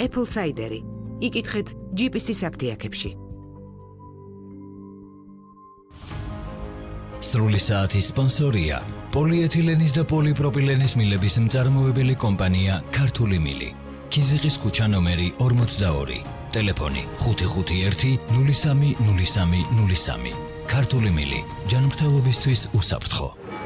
Apple Cider-ი. იკითხეთ GPS-ის აფთიაქებში. სრული საათის სპონსორია პოლიეთილენის და პოლიპროპილენის მილების მწარმოებელი კომპანია ქართული მილი. ქიზიყის ქუჩა ნომერი 42. ტელეფონი 551 030303. ქართული მილი ჯანმრთელობისთვის უსაფრთხო.